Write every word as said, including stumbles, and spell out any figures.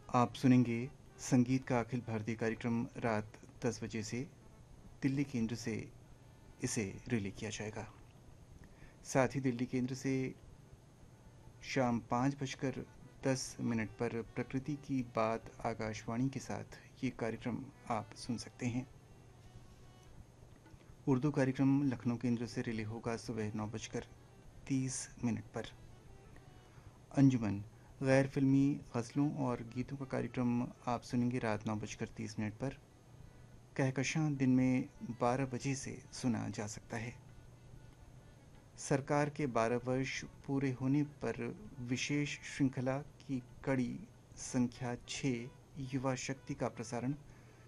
आप सुनेंगे संगीत का अखिल भारतीय कार्यक्रम रात दस बजे से दिल्ली केंद्र से इसे रिले किया जाएगा। साथ ही दिल्ली केंद्र से शाम पाँच बजकर दस मिनट पर प्रकृति की बात आकाशवाणी के साथ ये कार्यक्रम आप सुन सकते हैं। उर्दू कार्यक्रम लखनऊ केंद्र से रिले होगा सुबह नौ बजकर तीस मिनट पर। अंजुमन गैर फिल्मी गज़लों और गीतों का कार्यक्रम आप सुनेंगे रात नौ बजकर तीस मिनट पर। कहकशां दिन में बारह बजे से सुना जा सकता है। सरकार के बारह वर्ष पूरे होने पर विशेष श्रृंखला की कड़ी संख्या छः युवा शक्ति का प्रसारण